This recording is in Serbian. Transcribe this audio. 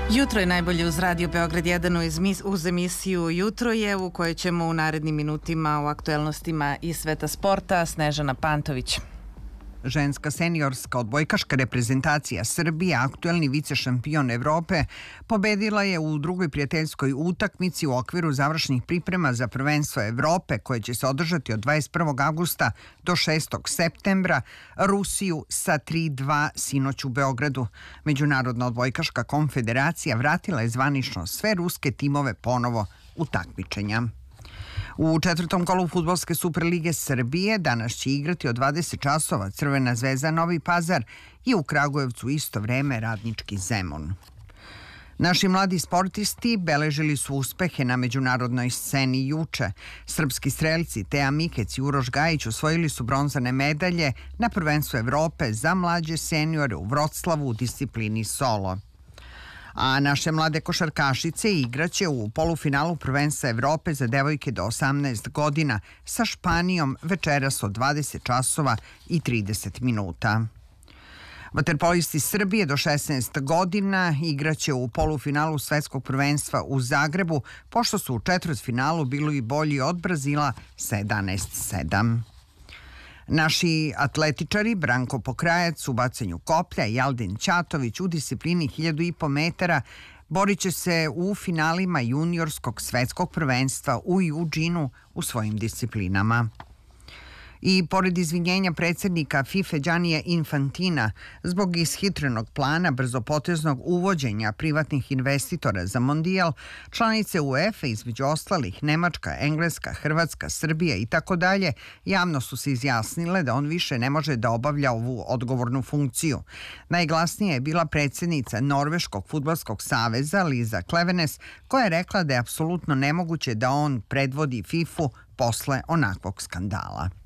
Jutro je najbolje uz Radio Beograd 1 uz emisiju Jutro je, u kojoj ćemo u narednim minutima o aktuelnostima iz sveta sporta. Snežana Pantović. Ženska seniorska odbojkaška reprezentacija Srbije, aktuelni vicešampion Evrope, pobedila je u drugoj prijateljskoj utakmici u okviru završnih priprema za prvenstvo Evrope, koje će se održati od 21. avgusta do 6. septembra, Rusiju sa 3:2 sinoć u Beogradu. Međunarodna odbojkaška konfederacija vratila je zvanično sve ruske timove ponovo u takmičenja. U četvrtom kolu Fudbalske Superlige Srbije danas će igrati od 20 časova Crvena zvezda Novi Pazar i u Kragujevcu isto vreme Radnički Zemun. Naši mladi sportisti beležili su uspehe na međunarodnoj sceni juče. Srpski strelci Teja Mikec i Uroš Gajić osvojili su bronzane medalje na prvenstvu Evrope za mlađe seniore u Vroclavu u disciplini solo. A naše mlade košarkašice igraće u polufinalu prvenstva Evrope za devojke do 18 godina sa Španijom večeras od 20 časova i 30 minuta. Vaterpolisti Srbije do 16 godina igraće u polufinalu svetskog prvenstva u Zagrebu, pošto su u četvrtfinalu bili bolji od Brazila sa 11:7. Naši atletičari Branko Pokrajac u bacanju koplja i Aldin Ćatović u disciplini 1500 metara borit će se u finalima juniorskog svetskog prvenstva u Eugenu u svojim disciplinama. I pored izvinjenja predsjednika FIFA Giannija Infantina zbog ishitrenog plana brzopoteznog uvođenja privatnih investitora za mondijal, članice UEFA, između ostalih Nemačka, Engleska, Hrvatska, Srbija i tako dalje, javno su se izjasnile da on više ne može da obavlja ovu odgovornu funkciju. Najglasnija je bila predsjednica Norveškog fudbalskog saveza Liza Klevenes, koja je rekla da je apsolutno nemoguće da on predvodi FIFA posle onakvog skandala.